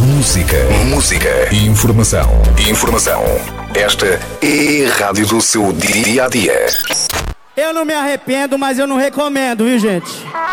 Música. Informação. Esta é a rádio do seu dia a dia. Eu não me arrependo, mas eu não recomendo, viu, gente?